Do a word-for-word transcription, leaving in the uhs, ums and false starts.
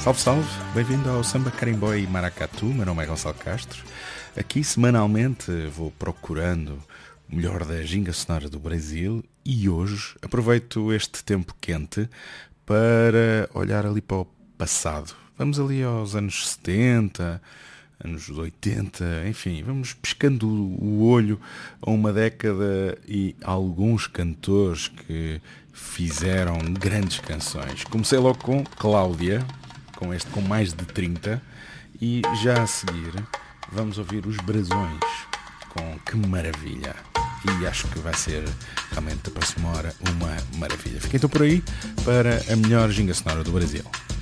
Salve, salve, bem-vindo ao Samba Carimbó e Maracatu. Meu nome é Gonçalo Castro. Aqui semanalmente vou procurando o melhor da ginga sonora do Brasil e hoje aproveito este tempo quente para olhar ali para o passado. Vamos ali aos anos setenta, anos oitenta, enfim, vamos pescando o olho a uma década e alguns cantores que fizeram grandes canções. Comecei logo com Cláudia, com este com mais de trinta, e já a seguir vamos ouvir os Brasões com Que Maravilha. E acho que vai ser realmente a próxima hora uma maravilha. Fiquem então por aí para a melhor ginga sonora do Brasil.